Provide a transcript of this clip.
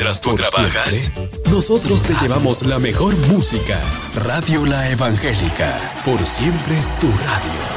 mientras tú Por trabajas. siempre, nosotros te llevamos la mejor música. Radio La Evangélica. Por siempre tu radio.